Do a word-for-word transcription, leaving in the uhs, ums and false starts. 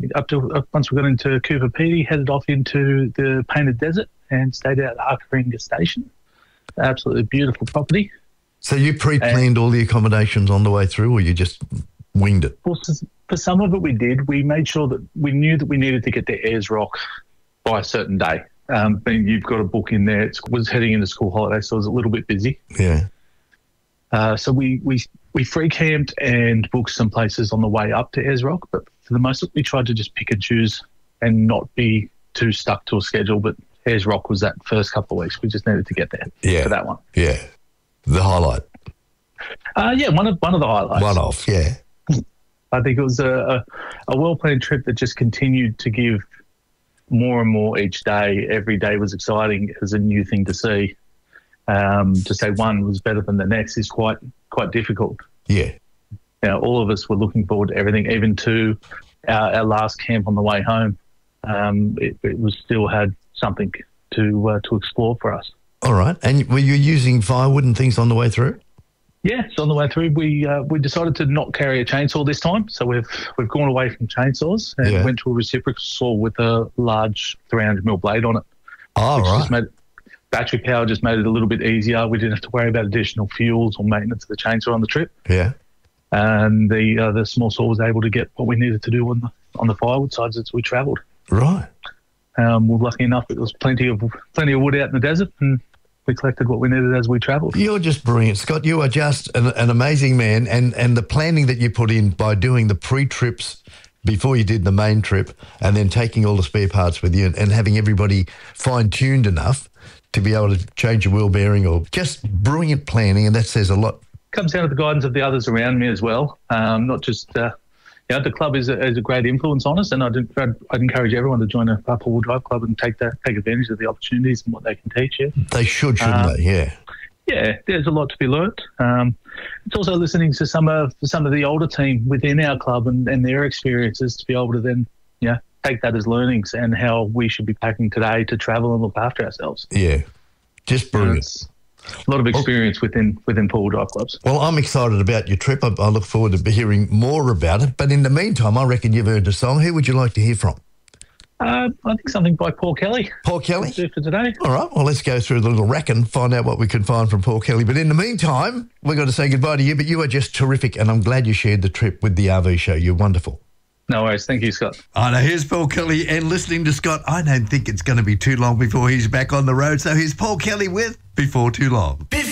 up to uh, once we got into Cooper Pedy, headed off into the Painted Desert and stayed out at Arkaringa Station. Absolutely beautiful property. So you pre-planned and, all the accommodations on the way through, or you just winged it? Well, for some of it we did. We made sure that we knew that we needed to get to Ayers Rock by a certain day. Um, but you've got a book in there. It was heading into school holidays, so it was a little bit busy. Yeah. Uh, so we, we, we free camped and booked some places on the way up to Ayers Rock, but for the most of it, we tried to just pick and choose and not be too stuck to a schedule. But Ayers Rock was that first couple of weeks. We just needed to get there yeah. for that one. Yeah. The highlight. Uh, yeah, one of one of the highlights. One off, yeah. I think it was a, a, a well-planned trip that just continued to give more and more each day. Every day was exciting as a new thing to see. Um, to say one was better than the next is quite quite difficult. Yeah. You know, all of us were looking forward to everything, even to our, our last camp on the way home. Um, it, it was still had something to uh, to explore for us. All right. And were you using firewood and things on the way through? Yeah, so on the way through, we uh, we decided to not carry a chainsaw this time. So we've we've gone away from chainsaws and yeah. went to a reciprocal saw with a large three hundred mil blade on it. Oh, which right. Just made, battery power just made it a little bit easier. We didn't have to worry about additional fuels or maintenance of the chainsaw on the trip. Yeah. And the uh, the small saw was able to get what we needed to do on the on the firewood sides as we travelled. Right. Um, we were lucky enough; it was plenty of plenty of wood out in the desert, and we collected what we needed as we travelled. You're just brilliant, Scott. You are just an, an amazing man, and and the planning that you put in by doing the pre-trips before you did the main trip, and then taking all the spare parts with you, and, and having everybody fine-tuned enough to be able to change a wheel bearing, or just brilliant planning, and that says a lot. Comes down to the guidance of the others around me as well. Um, not just, uh, you know, the club is a, is a great influence on us, and I'd, I'd, I'd encourage everyone to join a four-wheel drive club and take that, take advantage of the opportunities and what they can teach you. They should, shouldn't um, they? Yeah. Yeah, there's a lot to be learnt. Um, it's also listening to some of some of the older team within our club and, and their experiences to be able to then, you know, take that as learnings and how we should be packing today to travel and look after ourselves. Yeah, just brilliant. You know, a lot of experience well, within within four-wheel drive clubs. Well, I'm excited about your trip. I, I look forward to hearing more about it. But in the meantime, I reckon you've earned a song. Who would you like to hear from? Uh, I think something by Paul Kelly. Paul Kelly? Do for today. All right. Well, let's go through the little rack and find out what we can find from Paul Kelly. But in the meantime, we've got to say goodbye to you. But you are just terrific, and I'm glad you shared the trip with the R V show. You're wonderful. No worries. Thank you, Scott. I know. Here's Paul Kelly, and listening to Scott, I don't think it's going to be too long before he's back on the road. So here's Paul Kelly with Before Too Long. Before